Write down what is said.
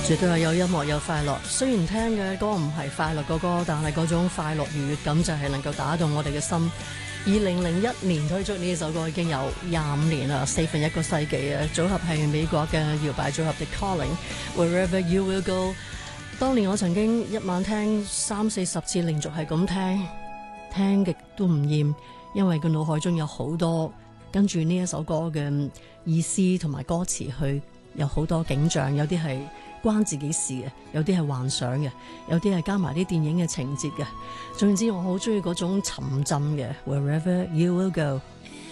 絕對係有音樂有快樂，雖然聽嘅歌唔係快樂嘅歌，但係嗰種快樂愉悅感就係能夠打動我哋嘅心。2001年推出呢首歌已經有25年啦，1/4個世紀啊！組合係美國嘅搖擺組合 The Calling，Wherever You Will Go。當年我曾經一晚聽30-40次，連續係咁聽極都唔厭，因為個腦海中有好多跟住呢一首歌嘅意思同埋歌詞去，有好多景象，有啲係關自己事嘅，有啲係幻想嘅，有啲係加埋啲電影嘅情節嘅。總之我好中意嗰種沉浸嘅 Wherever You Will Go。